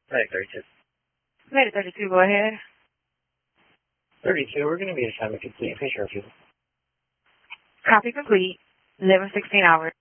Medic 32. Medic 32, go ahead. 32, we're going to be assignment complete. Fish our fuel. Copy complete. 11:16 hours.